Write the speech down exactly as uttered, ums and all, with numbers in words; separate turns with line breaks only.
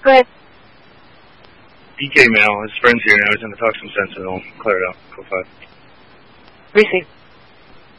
Go ahead.
B K mail. His friend's here now. He's going to talk some sense and I'll clear it out. Go five.
Receive.